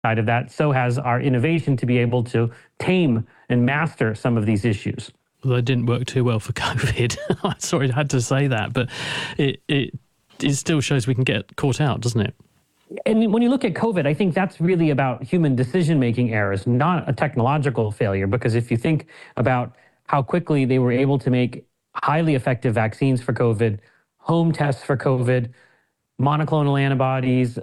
side of that, so has our innovation to be able to tame and master some of these issues. Well, it didn't work too well for COVID. Sorry, I had to say that, but it still shows we can get caught out, doesn't it? And when you look at COVID, I think that's really about human decision-making errors, not a technological failure, because if you think about how quickly they were able to make highly effective vaccines for COVID, home tests for COVID, monoclonal antibodies,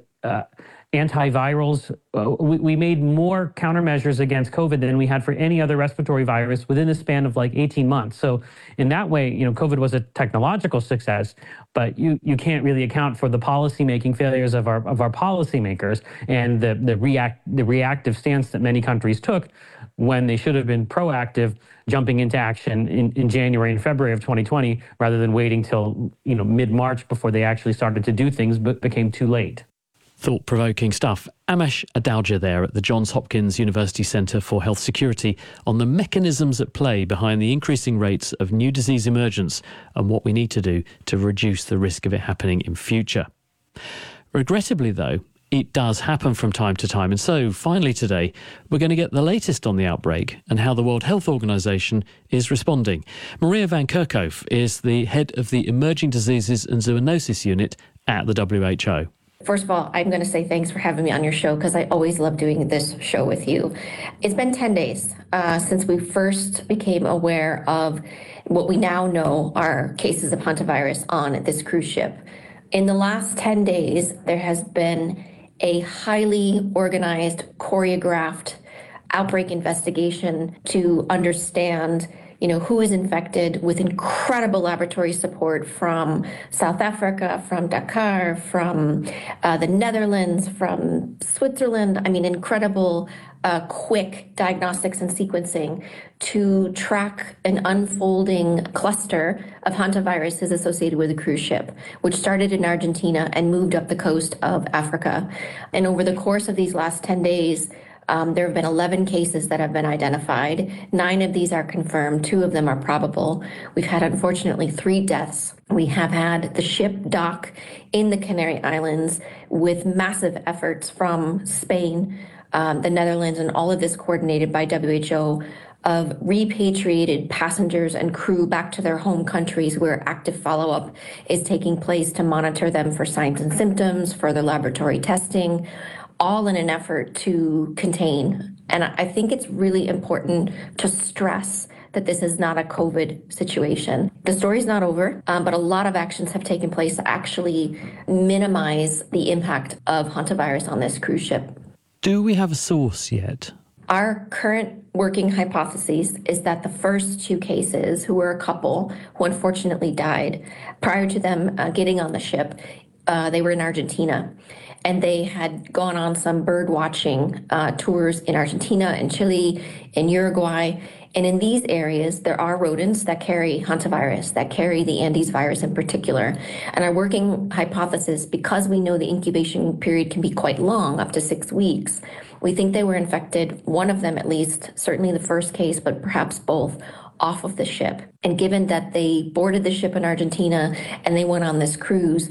antivirals. We made more countermeasures against COVID than we had for any other respiratory virus within the span of like 18 months. So in that way, COVID was a technological success, but you can't really account for the policy-making failures of our policymakers and the reactive stance that many countries took when they should have been proactive, jumping into action in January and February of 2020, rather than waiting till mid-March before they actually started to do things, but became too late. Thought-provoking stuff. Amesh Adalja there at the Johns Hopkins University Centre for Health Security on the mechanisms at play behind the increasing rates of new disease emergence and what we need to do to reduce the risk of it happening in future. Regrettably, though, it does happen from time to time, and so finally today we're going to get the latest on the outbreak and how the World Health Organization is responding. Maria Van Kerkhove is the head of the Emerging Diseases and Zoonosis Unit at the WHO. First of all, I'm going to say thanks for having me on your show because I always love doing this show with you. It's been 10 days since we first became aware of what we now know are cases of hantavirus on this cruise ship. In the last 10 days, there has been a highly organized, choreographed outbreak investigation to understand who is infected, with incredible laboratory support from South Africa, from Dakar, from the Netherlands, from Switzerland. Incredible, quick diagnostics and sequencing to track an unfolding cluster of hantaviruses associated with a cruise ship, which started in Argentina and moved up the coast of Africa. And over the course of these last 10 days, there have been 11 cases that have been identified. 9 of these are confirmed. 2 of them are probable. We've had, unfortunately, 3 deaths. We have had the ship dock in the Canary Islands with massive efforts from Spain, the Netherlands, and all of this coordinated by WHO, of repatriated passengers and crew back to their home countries where active follow-up is taking place to monitor them for signs and symptoms, further laboratory testing, all in an effort to contain. And I think it's really important to stress that this is not a COVID situation. The story's not over, but a lot of actions have taken place to actually minimize the impact of hantavirus on this cruise ship. Do we have a source yet? Our current working hypothesis is that the first 2 cases, who were a couple who unfortunately died prior to them getting on the ship, they were in Argentina. And they had gone on some bird watching tours in Argentina and Chile, in Uruguay. And in these areas, there are rodents that carry hantavirus, that carry the Andes virus in particular. And our working hypothesis, because we know the incubation period can be quite long, up to 6 weeks, we think they were infected, one of them at least, certainly the first case, but perhaps both, off of the ship. And given that they boarded the ship in Argentina and they went on this cruise,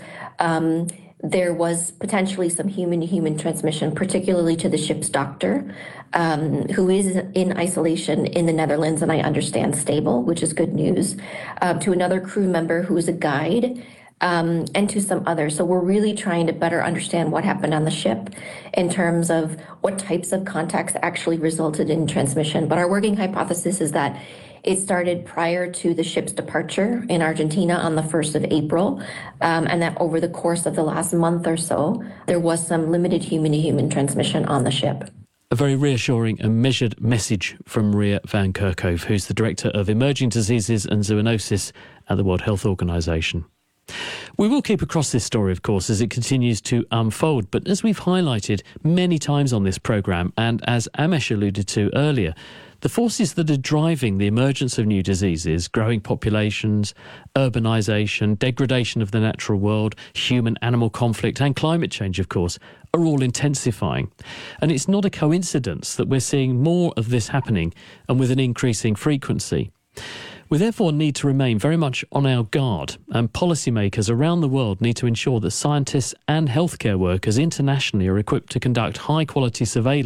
there was potentially some human-to-human transmission, particularly to the ship's doctor, who is in isolation in the Netherlands, and I understand stable, which is good news, to another crew member who is a guide, and to some others. So we're really trying to better understand what happened on the ship in terms of what types of contacts actually resulted in transmission. But our working hypothesis is that it started prior to the ship's departure in Argentina on the 1st of April, and that over the course of the last month or so, there was some limited human-to-human transmission on the ship. A very reassuring and measured message from Maria Van Kerkhove, who's the Director of Emerging Diseases and Zoonosis at the World Health Organization. We will keep across this story, of course, as it continues to unfold, but as we've highlighted many times on this programme, and as Amesh alluded to earlier, the forces that are driving the emergence of new diseases, growing populations, urbanisation, degradation of the natural world, human-animal conflict and climate change, of course, are all intensifying. And it's not a coincidence that we're seeing more of this happening and with an increasing frequency. We therefore need to remain very much on our guard, and policymakers around the world need to ensure that scientists and healthcare workers internationally are equipped to conduct high-quality surveillance